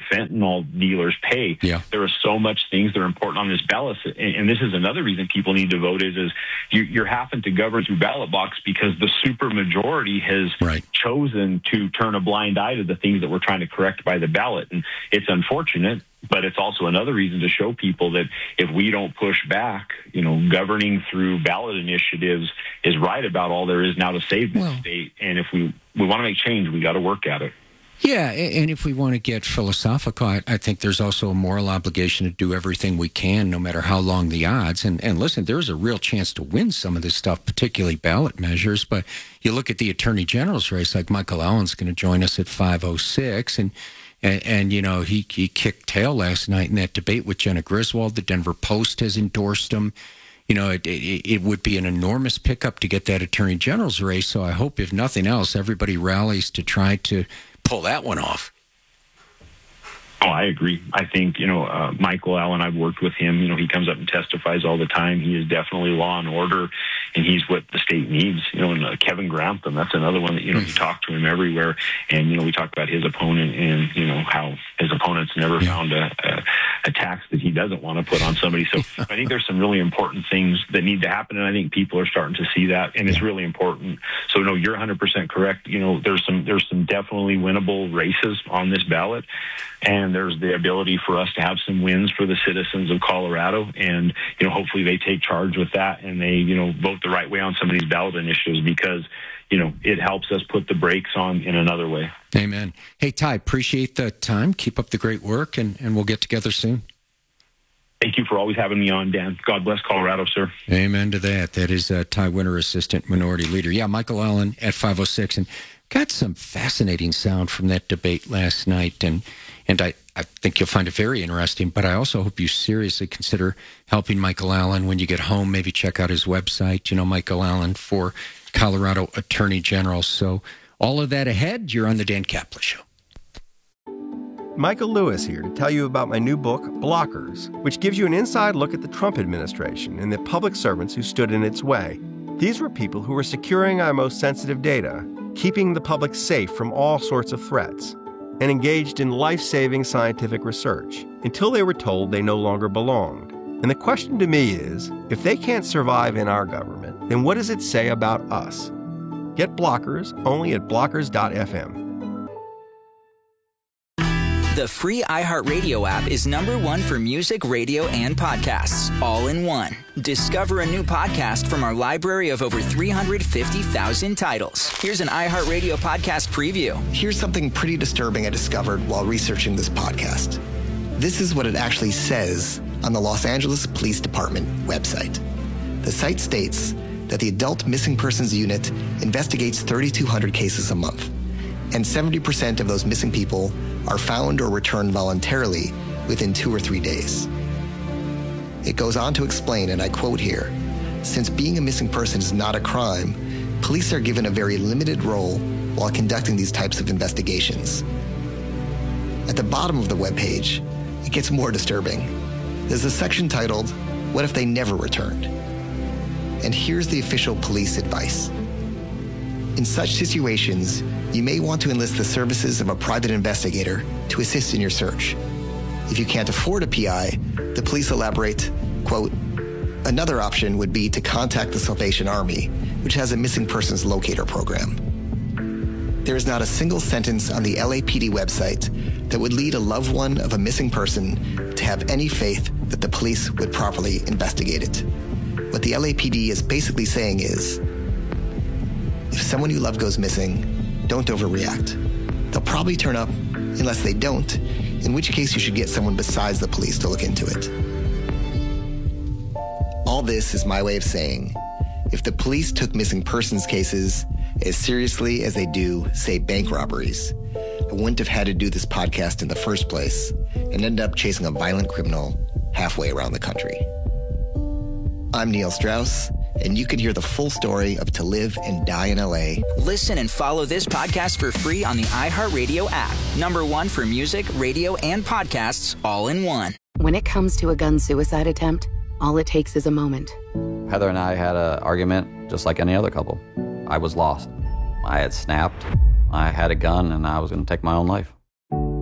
fentanyl dealers pay. Yeah. There are so much things that are important on this ballot. And this is another reason people need to vote is you're having to govern through ballot box because the supermajority has chosen to turn a blind eye to the things that we're trying to correct by the ballot. And it's unfortunate, but it's also another reason to show people that if we don't push back, governing through ballot initiatives is right about all there is now to save the state. And if we want to make change, we got to work at it. Yeah, and if we want to get philosophical, I think there's also a moral obligation to do everything we can, no matter how long the odds. And listen, there's a real chance to win some of this stuff, particularly ballot measures. But you look at the Attorney General's race, like Michael Allen's going to join us at 5:06, and he kicked tail last night in that debate with Jenna Griswold. The Denver Post has endorsed him. It would be an enormous pickup to get that Attorney General's race. So I hope, if nothing else, everybody rallies to try to pull that one off. Oh, I agree. I think, Michael Allen, I've worked with him. He comes up and testifies all the time. He is definitely law and order, and he's what the state needs. And Kevin Grantham, that's another one that, you talk to him everywhere. And, we talk about his opponent and, how his opponent's never found a tax that he doesn't want to put on somebody. So I think there's some really important things that need to happen, and I think people are starting to see that, and it's really important. So, no, you're 100% correct. There's some definitely winnable races on this ballot, and there's the ability for us to have some wins for the citizens of Colorado, and hopefully they take charge with that and they vote the right way on some of these ballot initiatives, because it helps us put the brakes on in another way. Amen. Hey, Ty, appreciate the time. Keep up the great work, and we'll get together soon. Thank you for always having me on, Dan. God bless Colorado, sir. Amen to that. That is Ty Winter, Assistant Minority Leader. Yeah, Michael Allen at 5:06, and got some fascinating sound from that debate last night, and I think you'll find it very interesting, but I also hope you seriously consider helping Michael Allen when you get home. Maybe check out his website, Michael Allen for Colorado Attorney General. So all of that ahead, you're on the Dan Kaplan Show. Michael Lewis here to tell you about my new book, Blockers, which gives you an inside look at the Trump administration and the public servants who stood in its way. These were people who were securing our most sensitive data, keeping the public safe from all sorts of threats, and engaged in life-saving scientific research until they were told they no longer belonged. And the question to me is, if they can't survive in our government, then what does it say about us? Get Blockers only at blockers.fm. The free iHeartRadio app is #1 for music, radio, and podcasts, all in one. Discover a new podcast from our library of over 350,000 titles. Here's an iHeartRadio podcast preview. Here's something pretty disturbing I discovered while researching this podcast. This is what it actually says on the Los Angeles Police Department website. The site states that the Adult Missing Persons Unit investigates 3,200 cases a month, and 70% of those missing people are found or returned voluntarily within 2 or 3 days. It goes on to explain, and I quote here, since being a missing person is not a crime, police are given a very limited role while conducting these types of investigations. At the bottom of the webpage, it gets more disturbing. There's a section titled, What If They Never Returned? And here's the official police advice. In such situations, you may want to enlist the services of a private investigator to assist in your search. If you can't afford a PI, the police elaborate, quote, another option would be to contact the Salvation Army, which has a missing persons locator program. There is not a single sentence on the LAPD website that would lead a loved one of a missing person to have any faith that the police would properly investigate it. What the LAPD is basically saying is, if someone you love goes missing, don't overreact. They'll probably turn up unless they don't, in which case you should get someone besides the police to look into it. All this is my way of saying, if the police took missing persons cases as seriously as they do, say, bank robberies, I wouldn't have had to do this podcast in the first place and end up chasing a violent criminal halfway around the country. I'm Neil Strauss, and you can hear the full story of To Live and Die in LA. Listen and follow this podcast for free on the iHeartRadio app. #1 for music, radio, and podcasts, all in one. When it comes to a gun suicide attempt, all it takes is a moment. Heather and I had an argument just like any other couple. I was lost. I had snapped. I had a gun, and I was going to take my own life.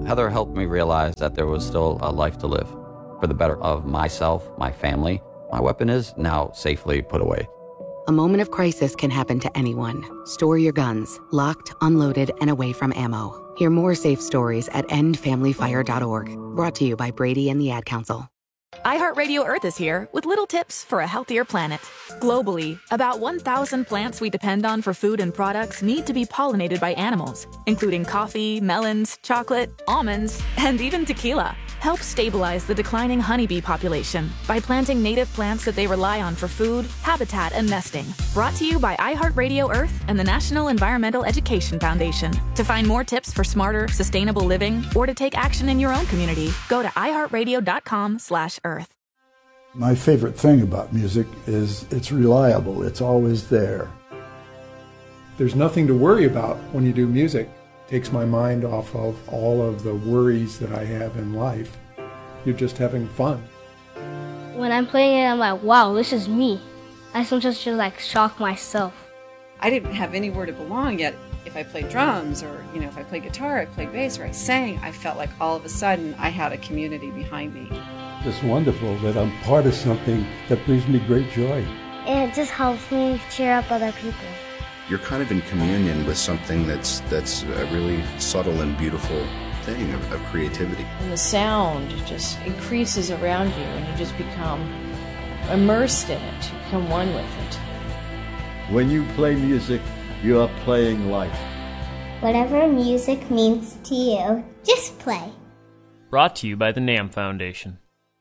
Heather helped me realize that there was still a life to live for the better of myself, my family. My weapon is now safely put away. A moment of crisis can happen to anyone. Store your guns, locked, unloaded, and away from ammo. Hear more safe stories at endfamilyfire.org. Brought to you by Brady and the Ad Council. iHeartRadio Earth is here with little tips for a healthier planet. Globally, about 1,000 plants we depend on for food and products need to be pollinated by animals, including coffee, melons, chocolate, almonds, and even tequila. Help stabilize the declining honeybee population by planting native plants that they rely on for food, habitat, and nesting. Brought to you by iHeartRadio Earth and the National Environmental Education Foundation. To find more tips for smarter, sustainable living, or to take action in your own community, go to iHeartRadio.com/Earth. My favorite thing about music is it's reliable. It's always there. There's nothing to worry about when you do music. It takes my mind off of all of the worries that I have in life. You're just having fun. When I'm playing it, I'm like, wow, this is me. I sometimes just like shock myself. I didn't have anywhere to belong yet. If I played drums or, if I played guitar, I played bass, or I sang, I felt like all of a sudden I had a community behind me. It's wonderful that I'm part of something that brings me great joy. And it just helps me cheer up other people. You're kind of in communion with something that's a really subtle and beautiful thing of creativity. And the sound just increases around you and you just become immersed in it. You become one with it. When you play music, you are playing life. Whatever music means to you, just play. Brought to you by the NAM Foundation.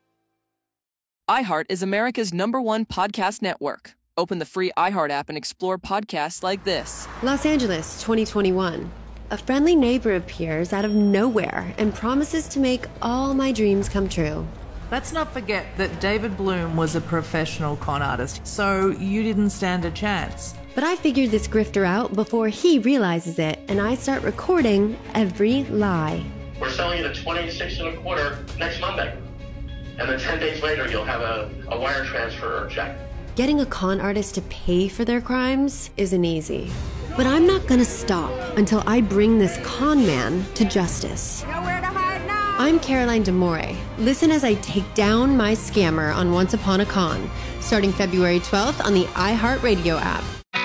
iHeart is America's #1 podcast network. Open the free iHeart app and explore podcasts like this. Los Angeles, 2021. A friendly neighbor appears out of nowhere and promises to make all my dreams come true. Let's not forget that David Bloom was a professional con artist, so you didn't stand a chance. But I figured this grifter out before he realizes it, and I start recording every lie. We're selling it at $26 1/4 next Monday. And then 10 days later, you'll have a wire transfer or check. Getting a con artist to pay for their crimes isn't easy. But I'm not gonna stop until I bring this con man to justice. Nowhere to hide now. I'm Caroline DeMore. Listen as I take down my scammer on Once Upon a Con, starting February 12th on the iHeartRadio app.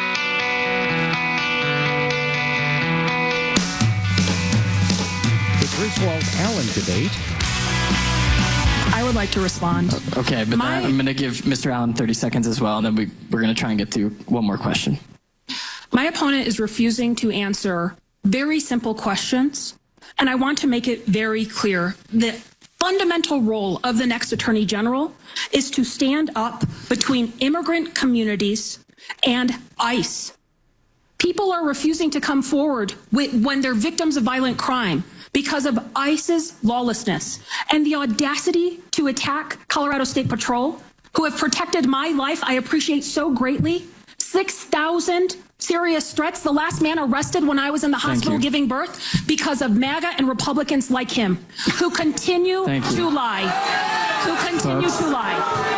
The Griswold-Allen debate. I would like to respond. Okay, but I'm going to give Mr. Allen 30 seconds as well, and then we're going to try and get through one more question. My opponent is refusing to answer very simple questions, and I want to make it very clear. The fundamental role of the next Attorney General is to stand up between immigrant communities and ICE. People are refusing to come forward when they're victims of violent crime because of ICE's lawlessness and the audacity to attack Colorado State Patrol, who have protected my life. I appreciate so greatly. 6,000 serious threats. The last man arrested when I was in the hospital giving birth because of MAGA and Republicans like him, who continue to lie. Who continue to lie.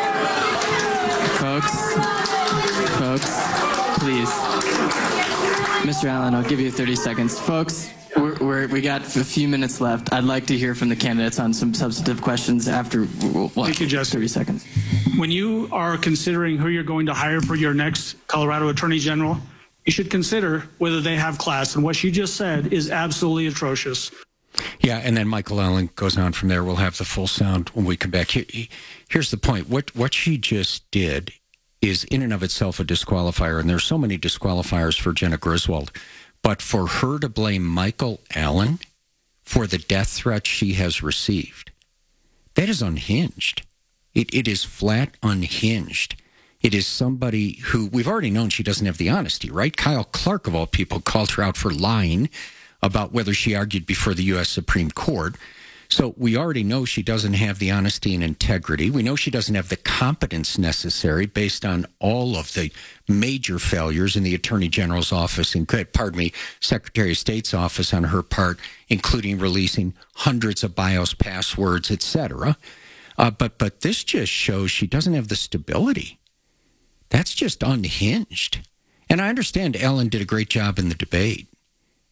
Folks, please. Mr. Allen, I'll give you 30 seconds. Folks, we got a few minutes left. I'd like to hear from the candidates on some substantive questions after. Thank you, Jesse. 30 seconds. When you are considering who you're going to hire for your next Colorado Attorney General, you should consider whether they have class. And what she just said is absolutely atrocious. Yeah, and then Michael Allen goes on from there. We'll have the full sound when we come back. Here's the point. What she just did is in and of itself a disqualifier, and there's so many disqualifiers for Jenna Griswold. But for her to blame Michael Allen for the death threat she has received, that is unhinged. It is flat unhinged. It is somebody who, we've already known she doesn't have the honesty, right? Kyle Clark, of all people, called her out for lying about whether she argued before the U.S. Supreme Court. So we already know she doesn't have the honesty and integrity. We know she doesn't have the competence necessary based on all of the major failures in the Attorney General's office, and Secretary of State's office on her part, including releasing hundreds of BIOS passwords, etc. But this just shows she doesn't have the stability. That's just unhinged. And I understand Ellen did a great job in the debate.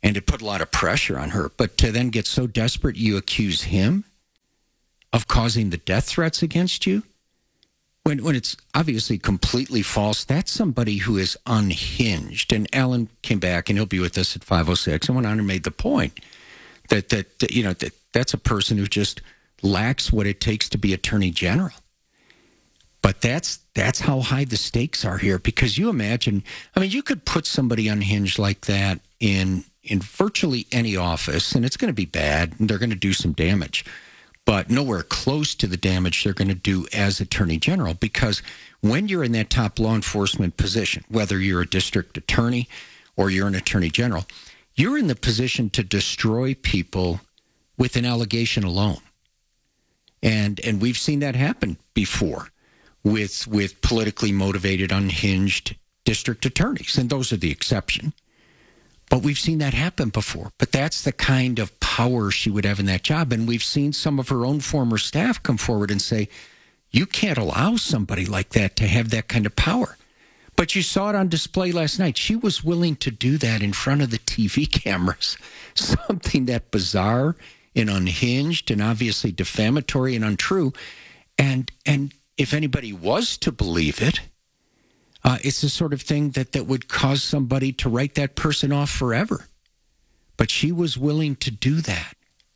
And it put a lot of pressure on her. But to then get so desperate you accuse him of causing the death threats against you, when it's obviously completely false, that's somebody who is unhinged. And Alan came back, and he'll be with us at 5:06, and went on and made the point that that's a person who just lacks what it takes to be Attorney General. But that's how high the stakes are here, because you imagine, you could put somebody unhinged like that in virtually any office, and it's going to be bad, and they're going to do some damage, but nowhere close to the damage they're going to do as Attorney General, because when you're in that top law enforcement position, whether you're a district attorney or you're an Attorney General, you're in the position to destroy people with an allegation alone. And we've seen that happen before with politically motivated, unhinged district attorneys, and those are the exception. But we've seen that happen before. But that's the kind of power she would have in that job. And we've seen some of her own former staff come forward and say, you can't allow somebody like that to have that kind of power. But you saw it on display last night. She was willing to do that in front of the TV cameras. Something that bizarre and unhinged and obviously defamatory and untrue. And if anybody was to believe it, it's the sort of thing that would cause somebody to write that person off forever. But she was willing to do that.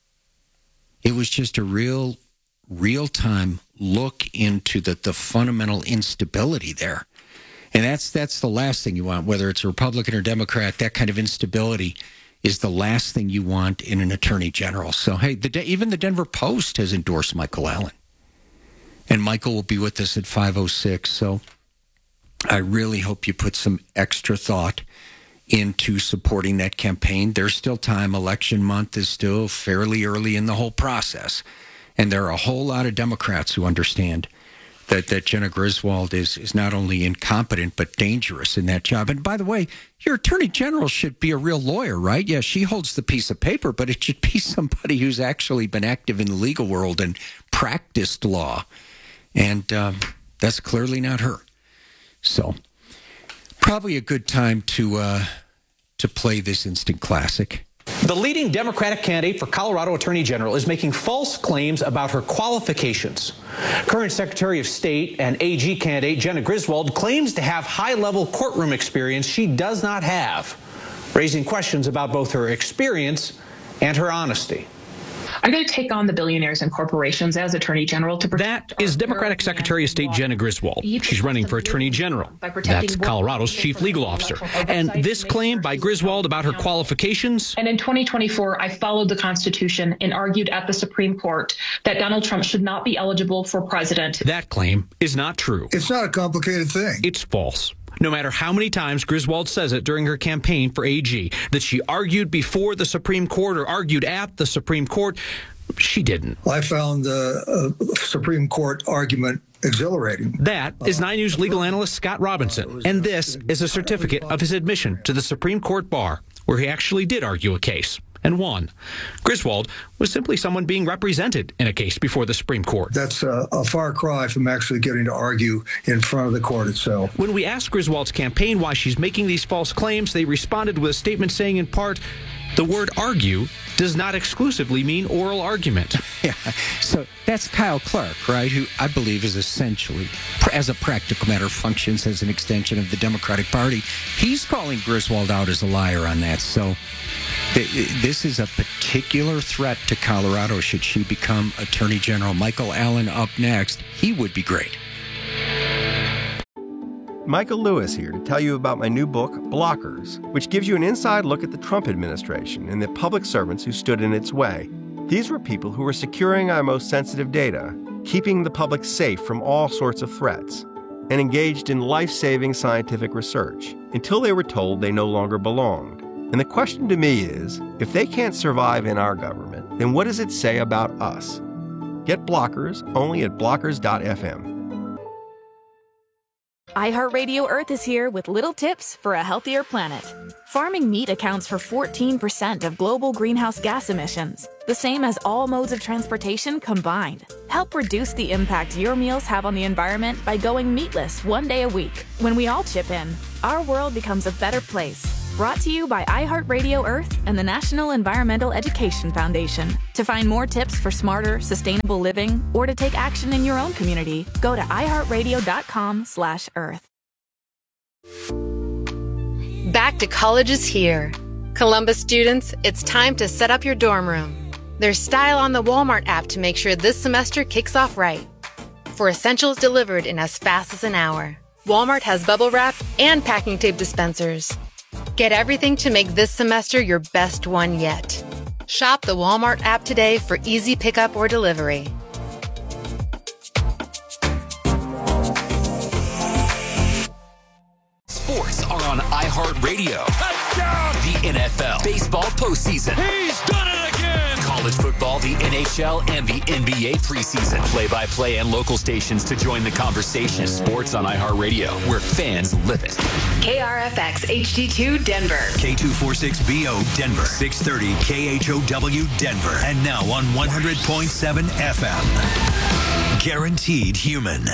It was just a real-time look into the fundamental instability there. And that's the last thing you want, whether it's a Republican or Democrat. That kind of instability is the last thing you want in an Attorney General. So, hey, even the Denver Post has endorsed Michael Allen. And Michael will be with us at 5:06. So I really hope you put some extra thought into supporting that campaign. There's still time. Election month is still fairly early in the whole process. And there are a whole lot of Democrats who understand that Jenna Griswold is not only incompetent, but dangerous in that job. And by the way, your Attorney General should be a real lawyer, right? Yeah, she holds the piece of paper, but it should be somebody who's actually been active in the legal world and practiced law. And that's clearly not her. So probably a good time to play this instant classic. The leading Democratic candidate for Colorado Attorney General is making false claims about her qualifications. Current Secretary of State and AG candidate Jenna Griswold claims to have high-level courtroom experience she does not have, raising questions about both her experience and her honesty. I'm going to take on the billionaires and corporations as Attorney General to protect. That is Democratic Secretary of State Jenna Griswold. She's running for Attorney General. That's Colorado's chief legal officer. And this claim by Griswold about her qualifications. And in 2024, I followed the Constitution and argued at the Supreme Court that Donald Trump should not be eligible for president. That claim is not true. It's not a complicated thing. It's false. No matter how many times Griswold says it during her campaign for AG, that she argued before the Supreme Court or argued at the Supreme Court, she didn't. I found the Supreme Court argument exhilarating. That is 9 News legal analyst Scott Robinson, and this is a certificate of his admission to the Supreme Court bar, where he actually did argue a case and won. Griswold was simply someone being represented in a case before the Supreme Court. That's a far cry from actually getting to argue in front of the court itself. When we asked Griswold's campaign why she's making these false claims, they responded with a statement saying, in part, the word argue does not exclusively mean oral argument. Yeah, so that's Kyle Clark, right, who I believe is essentially, as a practical matter, functions as an extension of the Democratic Party. He's calling Griswold out as a liar on that. So this is a particular threat to Colorado should she become Attorney General. Michael Allen up next. He would be great. Michael Lewis here to tell you about my new book, Blockers, which gives you an inside look at the Trump administration and the public servants who stood in its way. These were people who were securing our most sensitive data, keeping the public safe from all sorts of threats, and engaged in life-saving scientific research until they were told they no longer belonged. And the question to me is, if they can't survive in our government, then what does it say about us? Get Blockers only at blockers.fm. iHeartRadio Earth is here with little tips for a healthier planet. Farming meat accounts for 14% of global greenhouse gas emissions, the same as all modes of transportation combined. Help reduce the impact your meals have on the environment by going meatless one day a week. When we all chip in, our world becomes a better place. Brought to you by iHeartRadio Earth and the National Environmental Education Foundation. To find more tips for smarter, sustainable living or to take action in your own community, go to iHeartRadio.com/Earth. Back to college is here. Columbus students, it's time to set up your dorm room. There's Style on the Walmart app to make sure this semester kicks off right. For essentials delivered in as fast as an hour. Walmart has bubble wrap and packing tape dispensers. Get everything to make this semester your best one yet. Shop the Walmart app today for easy pickup or delivery. Sports are on iHeartRadio. Touchdown! The NFL, baseball postseason. He's done it again! College football, the NHL, and the NBA preseason. Play-by-play and local stations to join the conversation. Sports on iHeartRadio, where fans live it. KRFX HD2 Denver. K246BO Denver. 630 KHOW Denver. And now on 100.7 FM. Guaranteed Human.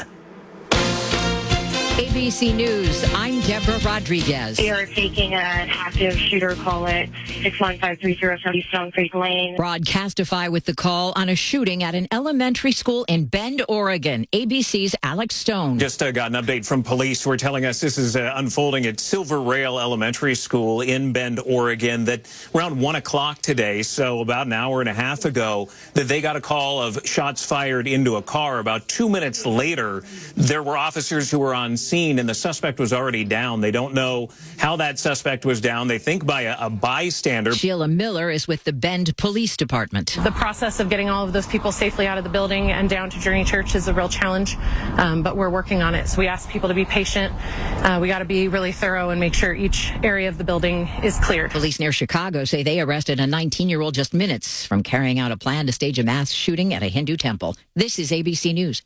ABC News, I'm Deborah Rodriguez. We are taking an active shooter call at 61530 Stone Creek Lane. Broadcastify with the call on a shooting at an elementary school in Bend, Oregon. ABC's Alex Stone. Just got an update from police who are telling us this is unfolding at Silver Rail Elementary School in Bend, Oregon, that around 1 o'clock today, so about an hour and a half ago, that they got a call of shots fired into a car. About 2 minutes later, there were officers who were on scene, and the suspect was already down. They don't know how that suspect was down. They think by a bystander. Sheila Miller is with the Bend Police Department. The process of getting all of those people safely out of the building and down to Journey Church is a real challenge, but we're working on it. So we ask people to be patient. We got to be really thorough and make sure each area of the building is cleared. Police near Chicago say they arrested a 19-year-old just minutes from carrying out a plan to stage a mass shooting at a Hindu temple. This is ABC News.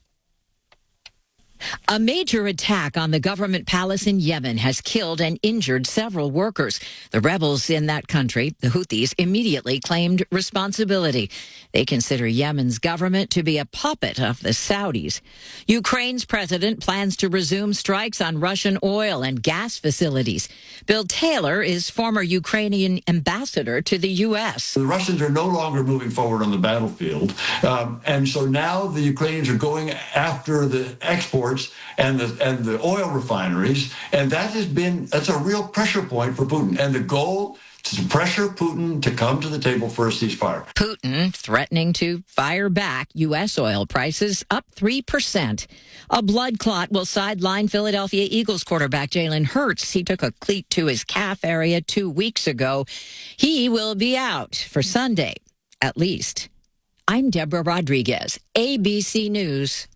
A major attack on the government palace in Yemen has killed and injured several workers. The rebels in that country, the Houthis, immediately claimed responsibility. They consider Yemen's government to be a puppet of the Saudis. Ukraine's president plans to resume strikes on Russian oil and gas facilities. Bill Taylor is former Ukrainian ambassador to the U.S. The Russians are no longer moving forward on the battlefield. And so now the Ukrainians are going after the exports and the oil refineries, and that's a real pressure point for Putin. And the goal is to pressure Putin to come to the table for a ceasefire. Putin threatening to fire back U.S. oil prices up 3%. A blood clot will sideline Philadelphia Eagles quarterback Jalen Hurts. He took a cleat to his calf area 2 weeks ago. He will be out for Sunday, at least. I'm Deborah Rodriguez, ABC News.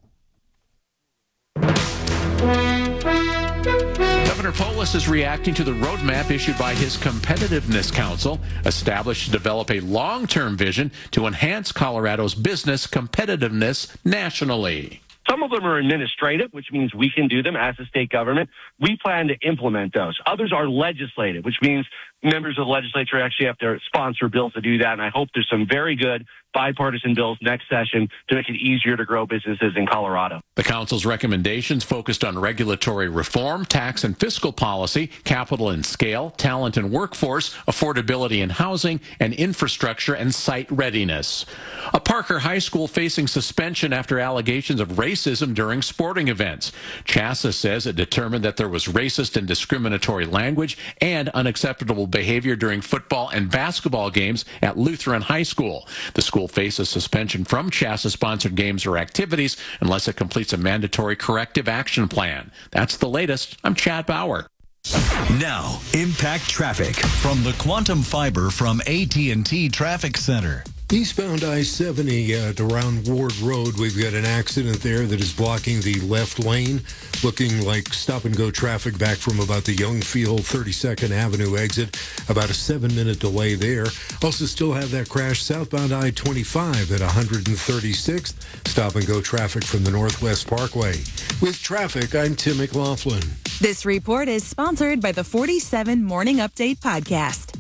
Governor Polis is reacting to the roadmap issued by his Competitiveness Council, established to develop a long-term vision to enhance Colorado's business competitiveness nationally. Some of them are administrative, which means we can do them as a state government. We plan to implement those. Others are legislative, which means members of the legislature actually have to sponsor bills to do that. And I hope there's some very good bipartisan bills next session to make it easier to grow businesses in Colorado. The council's recommendations focused on regulatory reform, tax and fiscal policy, capital and scale, talent and workforce, affordability and housing, and infrastructure and site readiness. A Parker High School facing suspension after allegations of racism during sporting events. CHSAA says it determined that there was racist and discriminatory language and unacceptable behavior during football and basketball games at Lutheran High School. The school faces suspension from CHSAA-sponsored games or activities unless it completes a mandatory corrective action plan. That's the latest. I'm Chad Bauer. Now, Impact Traffic from the Quantum Fiber from AT&T Traffic Center. Eastbound I-70 at around Ward Road, we've got an accident there that is blocking the left lane, looking like stop-and-go traffic back from about the Youngfield 32nd Avenue exit, about a 7-minute delay there. Also still have that crash southbound I-25 at 136th, stop-and-go traffic from the Northwest Parkway. With traffic, I'm Tim McLaughlin. This report is sponsored by the 47 Morning Update podcast.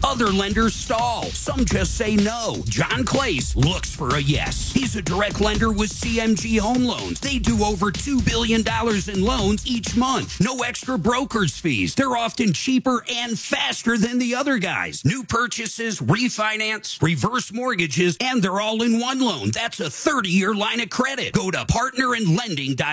Other lenders stall. Some just say no. John Clace looks for a yes. He's a direct lender with CMG Home Loans. They do over $2 billion in loans each month. No extra broker's fees. They're often cheaper and faster than the other guys. New purchases, refinance, reverse mortgages, and they're all in one loan. That's a 30-year line of credit. Go to partnerandlending.com.